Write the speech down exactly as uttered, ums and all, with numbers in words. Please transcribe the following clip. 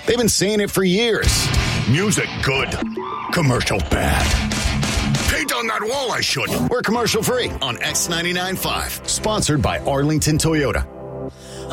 They've been saying it for years. Music good. Commercial bad. Paint on that wall I should. We're commercial free on X ninety-nine point five. Sponsored by Arlington Toyota.